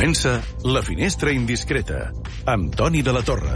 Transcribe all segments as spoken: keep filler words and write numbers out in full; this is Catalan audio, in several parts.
Comença La Finestra Indiscreta, amb Toni de la Torre.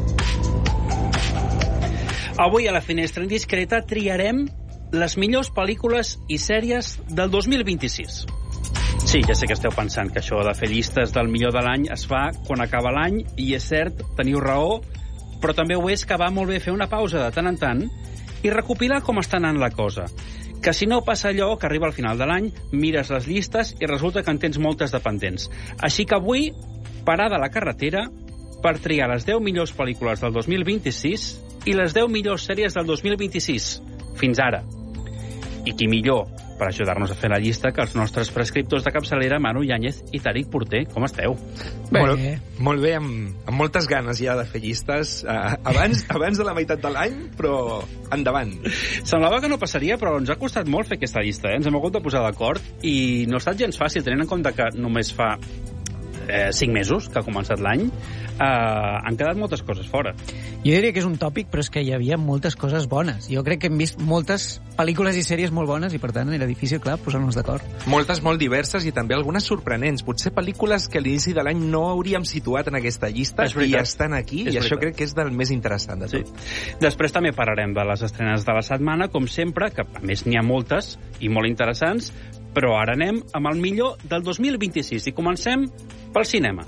Avui a La Finestra Indiscreta triarem les millors pel·lícules i sèries del dos mil vint-i-sis. Sí, ja sé que esteu pensant que això de fer llistes del millor de l'any es fa quan acaba l'any, i és cert, teniu raó, però també ho és que va molt bé fer una pausa de tant en tant i recopilar com està anant la cosa. Que si no passa allò que arriba al final de l'any, mires les llistes i resulta que en tens moltes de pendents. Així que avui, parada a la carretera per triar les deu millors pel·lícules del dos mil vint-i-sis i les deu millors sèries del dos mil vint-i-sis, fins ara. I qui millor per ajudar-nos a fer la llista que els nostres prescriptors de capçalera, Manu Yáñez i Tariq Porter. Com esteu? Bé, molt, molt bé, amb, amb moltes ganes ja de fer llistes. Uh, abans, abans de la meitat de l'any, però endavant. Semblava que no passaria, però ens ha costat molt fer aquesta llista. Eh? Ens hem hagut de posar d'acord i no ha estat gens fàcil, tenint en compte que només fa eh, cinc mesos que ha començat l'any. Uh, han quedat moltes coses fora. Jo diria que és un tòpic, però és que hi havia moltes coses bones. Jo crec que hem vist moltes pel·lícules i sèries molt bones i, per tant, era difícil, clar, posar-nos d'acord. Moltes molt diverses i també algunes sorprenents. Potser pel·lícules que a l'inici de l'any no hauríem situat en aquesta llista i estan aquí, és i veritat. Això crec que és del més interessant de tot. Sí. Després també parlarem de les estrenes de la setmana, com sempre, que a més n'hi ha moltes i molt interessants, però ara anem amb el millor del dos mil vint-i-sis i comencem pel cinema.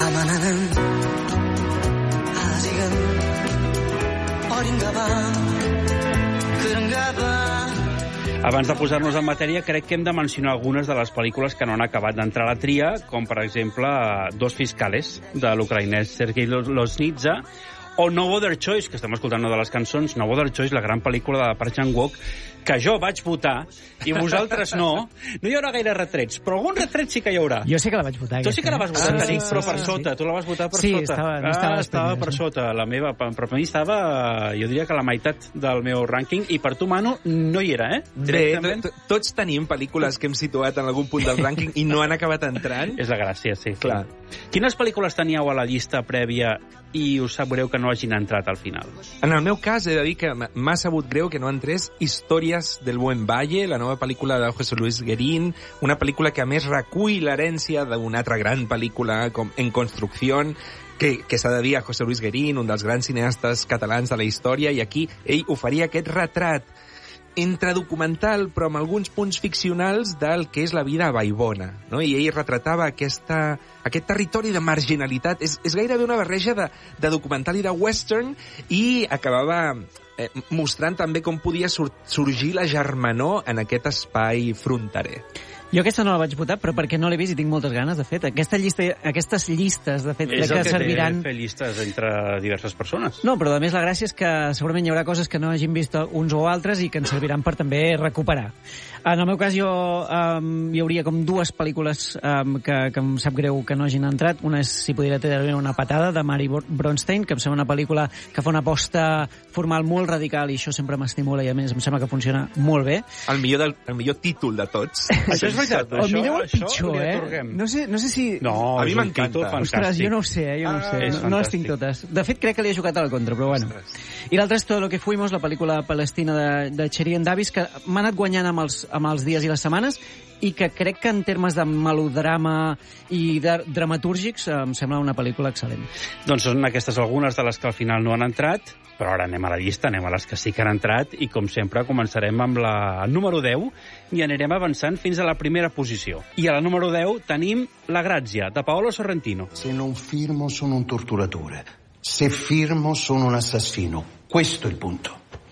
Abans de posar-nos en matèria, crec que hem de mencionar algunes de les pel·lícules que no han acabat d'entrar a la tria, com per exemple Dos fiscales, de l'ucraïnès Sergei Loznitsa, o No Other Choice, que estem escoltant una de les cançons, No Other Choice, la gran pel·lícula de Park Chan-wook, que jo vaig votar i vosaltres no. No hi haurà gaire retrets, però algun retret sí que hi haurà. Jo sé que la vaig votar. Tu sí que la vas votar, ah, Tariq, però per sí, sota. Sí. Tu la vas votar per sí, sota. Estava, no estava, ah, estava per sota. La meva, però per mi estava, jo diria que la meitat del meu rànquing, i per tu, Manu, no hi era, eh? Bé, tots tenim pel·lícules que hem situat en algun punt del rànquing i no han acabat entrant. És la gràcia, sí. Clar. Quines pel·lícules teníeu a la llista prèvia i us sap greu que no hagin entrat al final? En el meu cas, he de dir que m'ha sabut greu que no entrés Històries del Buen Valle, la nova pel·lícula de José Luis Guerín, una pel·lícula que a més recull l'herència d'una altra gran pel·lícula com En Construcció, que, que s'ha de dir a José Luis Guerín, un dels grans cineastes catalans de la història, i aquí ell oferia aquest retrat entre documental, però amb alguns punts ficcionals del que és la vida a Vallbona, no? I ell retratava aquesta, aquest territori de marginalitat. És, és gairebé una barreja de, de documental i de western, i acabava eh, mostrant també com podia sur sorgir la germanor en aquest espai fronterer. Jo aquesta no la vaig votar, però perquè no l'he vist i tinc moltes ganes, de fet. Aquesta llista, aquestes llistes, de fet, és crec que, que serviran... És fer llistes entre diverses persones. No, però a més la gràcia és que segurament hi haurà coses que no hagin vist uns o altres i que ens serviran per també recuperar. En el meu cas, jo um, hi hauria com dues pel·lícules um, que, que em sap greu que no hagin entrat. Una és Si pudiera tenir una patada, de Mary Bronstein, que em sembla una pel·lícula que fa una aposta formal molt radical, i això sempre m'estimula, i a més em sembla que funciona molt bé. El millor, del, el millor títol de tots. Això és veritat. El millor o el pitjor, eh? No sé, no sé si... No, a mi m'encanta. Ostres, jo no ho sé, eh? Jo no ho sé. Ah, no, no les tinc totes. De fet, crec que li he jugat a la contra, però bueno. Ostres. I l'altre és Todo lo que fuimos, la pel·lícula palestina de, de Cherien Davis, que m'ha anat guanyant amb els, amb els dies i les setmanes, i que crec que en termes de melodrama i de dramatúrgics em sembla una pel·lícula excel·lent. Doncs són aquestes algunes de les que al final no han entrat, però ara anem a la llista, anem a les que sí que han entrat, i com sempre començarem amb la número deu i anirem avançant fins a la primera posició. I a la número deu tenim La Grazia, de Paolo Sorrentino. Se non firmo sono un torturatore, se firmo sono un assassino. Questo è il punto.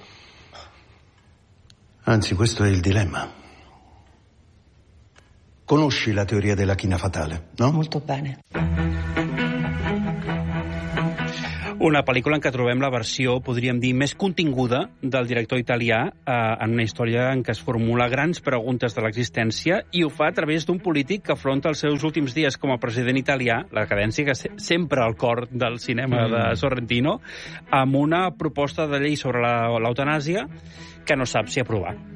Anzi, questo è il dilemma. Conosci la teoria della china fatale, no? Molto bene. Una pel·lícula en què trobem la versió, podríem dir, més continguda del director italià eh, en una història en què es formula grans preguntes de l'existència, i ho fa a través d'un polític que afronta els seus últims dies com a president italià, la cadència que és sempre al cor del cinema mm. de Sorrentino, amb una proposta de llei sobre l'eutanàsia que no sap si aprovar.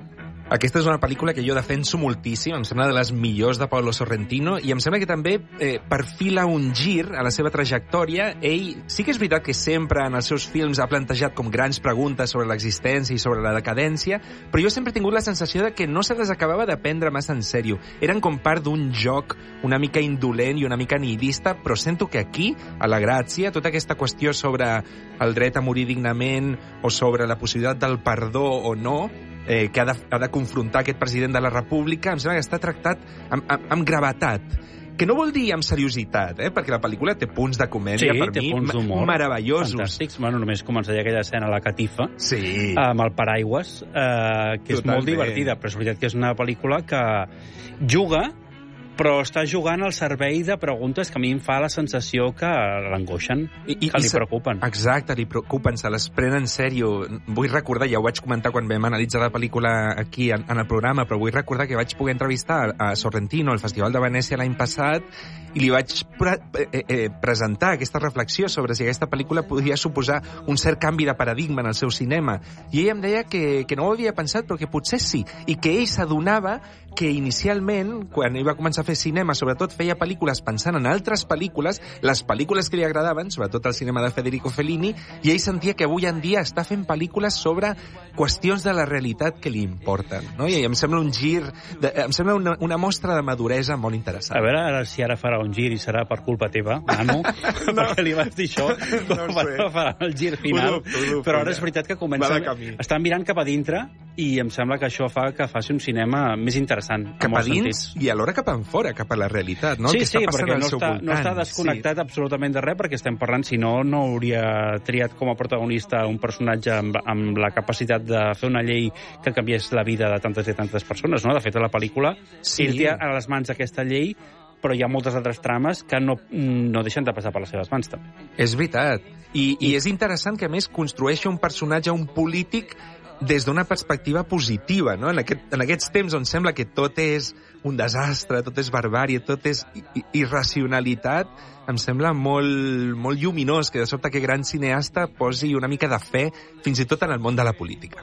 Aquesta és una pel·lícula que jo defenso moltíssim, em sembla de les millors de Paolo Sorrentino, i em sembla que també eh, perfila un gir a la seva trajectòria. Ell sí que és veritat que sempre en els seus films ha plantejat com grans preguntes sobre l'existència i sobre la decadència, però jo sempre he tingut la sensació de que no se les acabava de prendre massa en sèrio. Eren com part d'un joc una mica indolent i una mica nihilista, però sento que aquí, a La Gràcia, tota aquesta qüestió sobre el dret a morir dignament o sobre la possibilitat del perdó o no, eh, que ha de, ha de confrontar aquest president de la República, em sembla que està tractat amb, amb, amb gravetat. Que no vol dir amb seriositat, eh? Perquè la pel·lícula té punts de comèdia, sí, per té mi, punts d'humor meravellosos. Fantàstics. Bueno, només començaria aquella escena a la catifa, sí. amb el paraigües, eh, que és Totalment. molt divertida, però és veritat que és una pel·lícula que juga, però està jugant al servei de preguntes que a mi em fa la sensació que l'angoixen, I, i, que li se, preocupen. Exacte, li preocupen, se les prenen en sèrio. Vull recordar, ja ho vaig comentar quan vam analitzar la pel·lícula aquí en, en el programa, però vull recordar que vaig poder entrevistar a Sorrentino al Festival de Venècia l'any passat i li vaig pre eh, eh, presentar aquesta reflexió sobre si aquesta pel·lícula podia suposar un cert canvi de paradigma en el seu cinema. I ell em deia que, que no ho havia pensat, però que potser sí, i que ell s'adonava que inicialment, quan ell va començar a fer cinema, sobretot feia pel·lícules pensant en altres pel·lícules, les pel·lícules que li agradaven, sobretot el cinema de Federico Fellini, i ell sentia que avui en dia està fent pel·lícules sobre qüestions de la realitat que li importen, no? I em sembla un gir, de, em sembla una, una mostra de maduresa molt interessant. A veure ara si ara farà un gir i serà per culpa teva, Manu, no. perquè li vas dir això, com no sé. Farà el gir final, Udup, udup, però ara és veritat que comença... Està mirant cap a dintre i em sembla que això fa que faci un cinema més interessant. Cap a dins i alhora cap enfora, cap a la realitat, no? Sí, el que sí, està perquè al no seu està, voltant. no està desconnectat sí. absolutament de res, perquè estem parlant, si no, no hauria triat com a protagonista un personatge amb, amb la capacitat de fer una llei que canviés la vida de tantes i tantes persones, no? De fet, a la pel·lícula, sí. ell té a les mans aquesta llei, però hi ha moltes altres trames que no, no deixen de passar per les seves mans, també. És veritat. I, I és interessant que, a més, construeixi un personatge, un polític, des d'una perspectiva positiva, no? En, aquest, en aquests temps on sembla que tot és un desastre, tot és barbàrie, tot és irracionalitat, em sembla molt, molt lluminós que de sobte aquest gran cineasta posi una mica de fe fins i tot en el món de la política.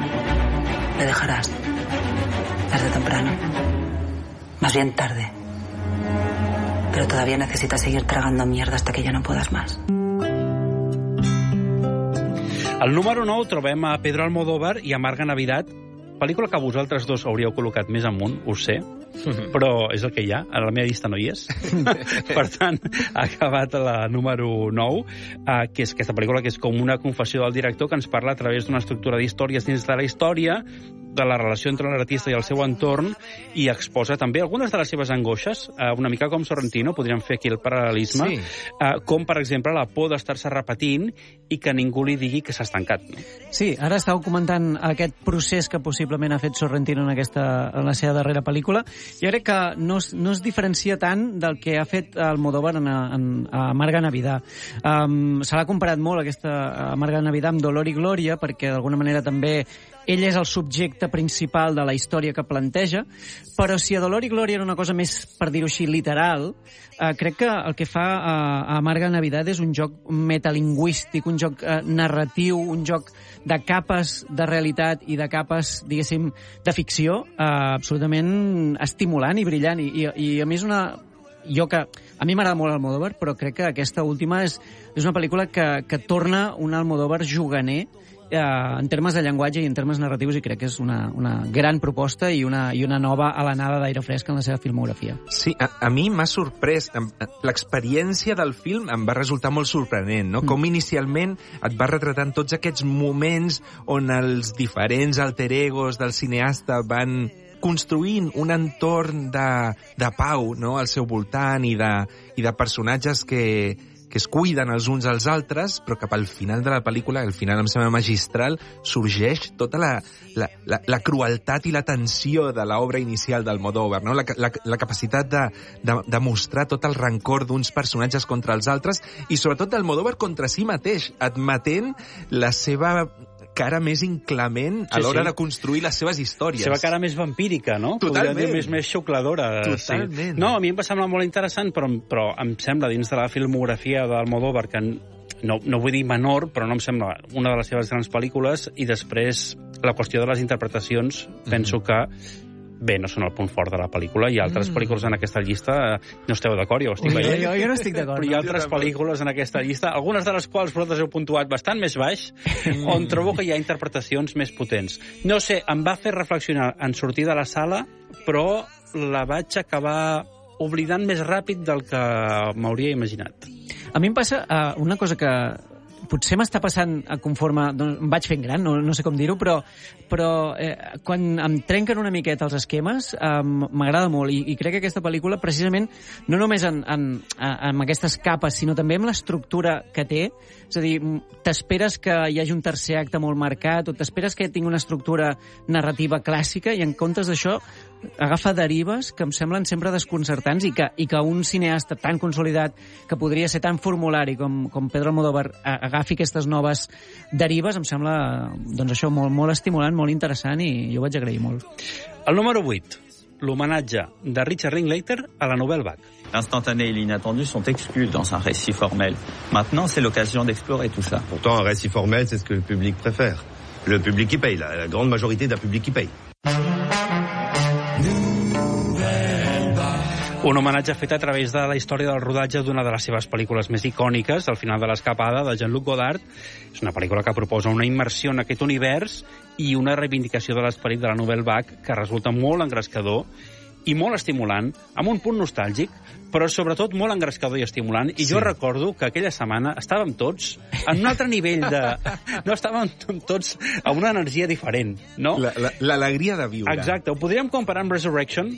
Le dejarás tarde o temprano, más bien tarde, pero todavía necesitas seguir tragando mierda hasta que ya no puedas más. Al número nou trobem a Pedro Almodóvar i a Marga Navidad, pel·lícula que vosaltres dos hauríeu col·locat més amunt, ho sé, però és el que hi ha, a la meva llista no hi és. Per tant, ha acabat la número nou, eh, que és aquesta pel·lícula que és com una confessió del director que ens parla a través d'una estructura d'històries dins de la història, de la relació entre l'artista i el seu entorn, i exposa també algunes de les seves angoixes, eh, una mica com Sorrentino, podríem fer aquí el paral·lelisme, sí. eh, com, per exemple, la por d'estar-se repetint i que ningú li digui que s'ha estancat. No? Sí, ara estàveu comentant aquest procés que possiblement ha fet Sorrentino en, aquesta, en la seva darrera pel·lícula. Jo crec que no es, no es diferencia tant del que ha fet Almodóvar en, en, a Marga Navidad. Um, se l'ha comparat molt aquesta Marga Navidad amb Dolor i Glòria, perquè d'alguna manera també ell és el subjecte principal de la història que planteja, però si a Dolor i Glòria era una cosa més, per dir-ho així, literal, eh, crec que el que fa a, a Marga Navidad és un joc metalingüístic, un joc eh, narratiu, un joc de capes de realitat i de capes, diguéssim, de ficció, eh, absolutament estimulant i brillant. I, i, i a més una... Jo que... A mi m'agrada molt Almodóvar, però crec que aquesta última és, és una pel·lícula que, que torna un Almodóvar juganer eh, en termes de llenguatge i en termes narratius, i crec que és una, una gran proposta i una, i una nova alenada d'aire fresc en la seva filmografia. Sí, a, a mi m'ha sorprès. L'experiència del film em va resultar molt sorprenent, no? Mm. Com inicialment et va retratant tots aquests moments on els diferents alter egos del cineasta van construint un entorn de, de pau, no?, al seu voltant i de, i de personatges que, que es cuiden els uns als altres, però cap al final de la pel·lícula, el final em sembla magistral, sorgeix tota la, la, la, la crueltat i la tensió de l'obra inicial d'Almodóvar, no? La, la, la capacitat de, de, de mostrar tot el rancor d'uns personatges contra els altres i sobretot d'Almodóvar contra si mateix, admetent la seva cara més inclement a l'hora sí, sí. de construir les seves històries. La seva cara més vampírica, no? Totalment. Dir, més, més xucladora. Totalment. Sí. No, a mi em va semblar molt interessant, però, però em sembla, dins de la filmografia d'Almodóvar, que no, no vull dir menor, però no em sembla una de les seves grans pel·lícules, i després la qüestió de les interpretacions, mm-hmm. penso que bé, no són el punt fort de la pel·lícula. Hi ha altres mm. pel·lícules en aquesta llista, no esteu d'acord, jo ho estic veient. Jo, jo no estic d'acord. Però hi ha altres pel·lícules en aquesta llista, algunes de les quals vosaltres heu puntuat bastant més baix, mm. on trobo que hi ha interpretacions més potents. No sé, em va fer reflexionar en sortir de la sala, però la vaig acabar oblidant més ràpid del que m'hauria imaginat. A mi em passa uh, una cosa que potser m'està passant conforme doncs, em vaig fent gran, no, no sé com dir-ho, però, però eh, quan em trenquen una miqueta els esquemes eh, m'agrada molt i, i crec que aquesta pel·lícula precisament no només en, en, en aquestes capes sinó també amb l'estructura que té, és a dir, t'esperes que hi hagi un tercer acte molt marcat o t'esperes que tingui una estructura narrativa clàssica i en comptes d'això agafa derives que em semblen sempre desconcertants i que, i que un cineasta tan consolidat que podria ser tan formulari com, com Pedro Almodóvar agafi aquestes noves derives em sembla doncs això molt, molt estimulant, molt interessant i jo ho vaig agrair molt. El número vuit, l'homenatge de Richard Linklater a la Nouvelle Vague. L'instantané et l'inattendu sont exclus dans un récit formel. Maintenant, c'est l'occasion d'explorer tout ça. Pourtant, un récit formel, c'est ce que le public préfère. Le public qui paye, la, la grande majorité d'un public qui paye. Un homenatge fet a través de la història del rodatge d'una de les seves pel·lícules més icòniques, El final de l'escapada, de Jean-Luc Godard. És una pel·lícula que proposa una immersió en aquest univers i una reivindicació de l'esperit de la Nouvelle Vague que resulta molt engrescador i molt estimulant, amb un punt nostàlgic, però sobretot molt engrescador i estimulant. I sí. Jo recordo que aquella setmana estàvem tots en un altre nivell de... No, estàvem tots a una energia diferent, no? L'alegria de viure. Exacte. Ho podríem comparar amb Resurrection,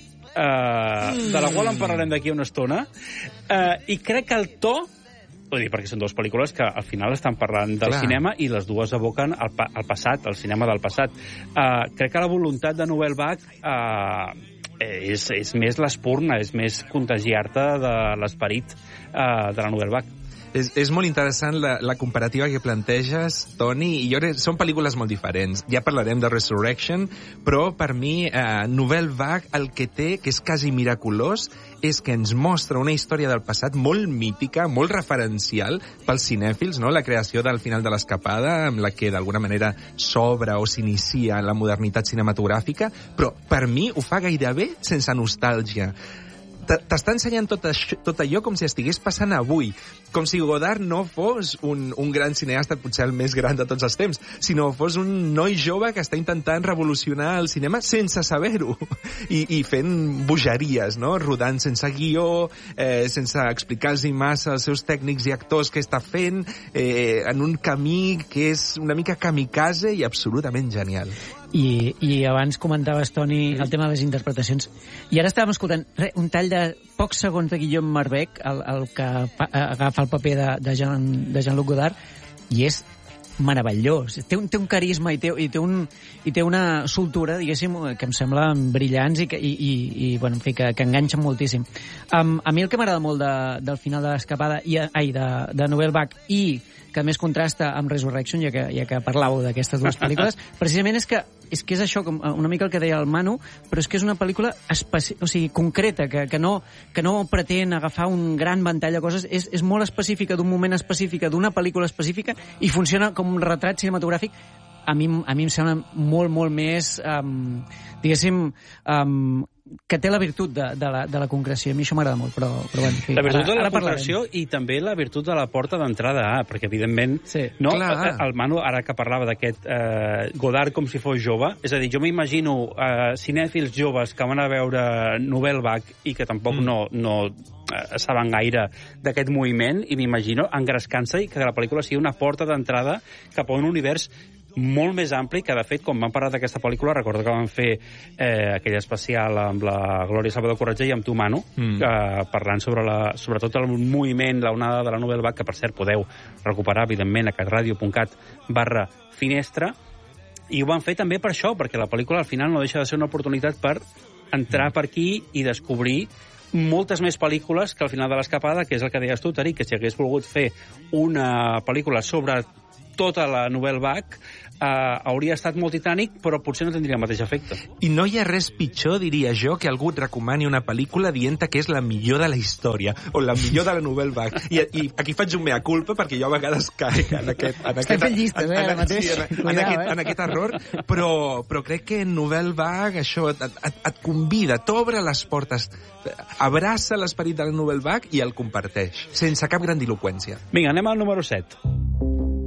Uh, de la qual en parlarem d'aquí una estona, uh, i crec que el to, vull dir, perquè són dues pel·lícules que al final estan parlant del Clar. cinema i les dues evoquen el, pa el passat, el cinema del passat. Uh, crec que la voluntat de Nouvelle Vague uh, és, és més l'espurna, és més contagiar-te de l'esperit uh, de la Nouvelle Vague. És, és molt interessant la, la comparativa que planteges, Toni, i jo crec, són pel·lícules molt diferents. Ja parlarem de Resurrection, però per mi eh, Nouvelle Vague el que té, que és quasi miraculós, és que ens mostra una història del passat molt mítica, molt referencial pels cinèfils, no? La creació del final de l'escapada, amb la que d'alguna manera s'obre o s'inicia la modernitat cinematogràfica, però per mi ho fa gairebé sense nostàlgia. T'està ensenyant tot, això, tot allò com si estigués passant avui, com si Godard no fos un, un gran cineasta, potser el més gran de tots els temps, sinó fos un noi jove que està intentant revolucionar el cinema sense saber-ho, i, i fent bogeries, no? Rodant sense guió, eh, sense explicar-los massa als seus tècnics i actors què està fent, eh, en un camí que és una mica kamikaze i absolutament genial. I, i abans comentaves, Toni, el tema de les interpretacions. I ara estàvem escoltant re, un tall de pocs segons de Guillaume Marbec, el, el que fa, agafa el paper de, de, Jean, de Jean-Luc Godard, i és meravellós. Té un, té un carisma i té, i, té un, i té una soltura, diguéssim, que em semblen brillants i, que, i, i, i bueno, en fi, que, que enganxen moltíssim. Um, a mi el que m'agrada molt de, del final de l'escapada, i ai, de, de Nouvelle Vague, i que més contrasta amb Resurrection, ja que, ja que parlàveu d'aquestes dues pel·lícules, precisament és que és que és això, com una mica el que deia el Manu, però és que és una pel·lícula especi... o sigui, concreta, que, que, no, que no pretén agafar un gran ventall de coses, és, és molt específica d'un moment específic, d'una pel·lícula específica, i funciona com un retrat cinematogràfic. A mi, a mi em sembla molt, molt més, um, diguéssim, um, que té la virtut de, de, la, de la concreció. A mi això m'agrada molt, però, però bueno, sí, la virtut ara, de la ara concreció i també la virtut de la porta d'entrada A, perquè evidentment sí, no, el Manu, ara que parlava d'aquest eh, Godard com si fos jove, és a dir, jo m'imagino eh, cinèfils joves que van a veure Nouvelle Vague i que tampoc mm. no, no eh, saben gaire d'aquest moviment, i m'imagino engrescant-se i que la pel·lícula sigui una porta d'entrada cap a un univers molt més ampli, que de fet, quan vam parlar d'aquesta pel·lícula, recordo que vam fer eh, aquell especial amb la Glòria Salvador Corretger i amb tu, Manu, mm. eh, parlant sobre la, sobretot el moviment, la onada de la Nouvelle Vague, que per cert podeu recuperar, evidentment, a catradio.cat barra finestra, i ho van fer també per això, perquè la pel·lícula al final no deixa de ser una oportunitat per entrar per aquí i descobrir moltes més pel·lícules que al final de l'escapada, que és el que deies tu, Tari, que si hagués volgut fer una pel·lícula sobre tota la Nouvelle Vague, Uh, hauria estat molt Titanic, però potser no tindria el mateix efecte. I no hi ha res pitjor, diria jo, que algú et recomani una pel·lícula dient que és la millor de la història, o la millor de la Nouvelle Vague. I, i aquí faig un mea culpa, perquè jo a vegades caic en aquest... En Estem fent llistes, eh, ara mateix. Sí, en, en, aquest, en aquest error, però, però crec que en Nouvelle Vague això et, et, et convida, t'obre les portes, abraça l'esperit de la Nouvelle Vague i el comparteix, sense cap grandiloqüència. Vinga, anem al número set.